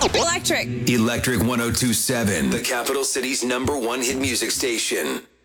Electric 1027, the capital city's #1 hit music station.